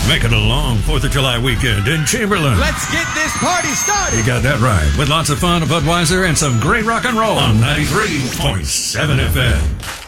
Make it a long 4th of July weekend in Chamberlain. Let's get this party started. You got that right. With lots of fun, a Budweiser, and some great rock and roll on 93.7 FM.